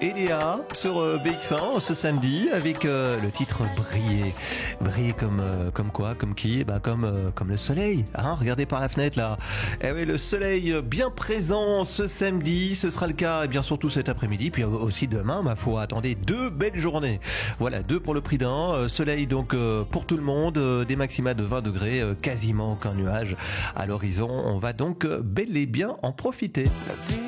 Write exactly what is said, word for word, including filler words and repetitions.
et Léa sur euh, B X un ce samedi avec euh, le titre Briller. Briller comme, euh, comme quoi, comme qui bah, comme, euh, comme le soleil. Hein, regardez par la fenêtre là. Eh oui, le soleil bien présent ce samedi. Ce sera le cas et bien surtout cet après-midi. Puis aussi demain, ma foi. Attendez, deux belles journées. Voilà, deux pour le prix d'un. Euh, soleil donc euh, pour tout le monde. Euh, des maxima de vingt degrés. Euh, quasiment aucun nuage à l'horizon. On va donc euh, bel et bien en profiter.